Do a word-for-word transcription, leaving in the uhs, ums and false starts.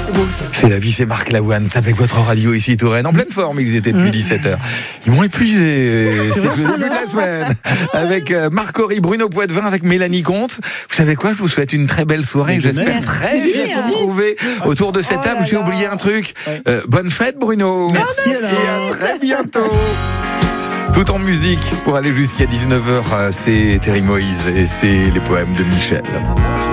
C'est la vie, c'est Marc Lavoine, c'est avec votre radio ici Touraine, en pleine forme, ils étaient depuis dix-sept heures. Ils m'ont épuisé, c'est le début de la semaine. Avec Marc Horry, Bruno Poitvin, avec Mélanie Comte. Vous savez quoi, je vous souhaite une très belle soirée, j'espère très vite vous retrouver autour de cette table. J'ai oublié un truc. Euh, bonne fête Bruno. Merci, et à très bientôt. Tout en musique pour aller jusqu'à dix-neuf heures, c'est Thierry Moïse et c'est les poèmes de Michel.